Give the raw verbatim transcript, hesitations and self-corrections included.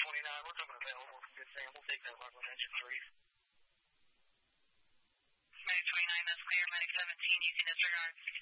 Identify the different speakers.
Speaker 1: twenty-nine, we're coming available from Good Sam. We'll take that Heartland engine three.
Speaker 2: Medic twenty-nine, that's clear. Medic seventeen, using disregard.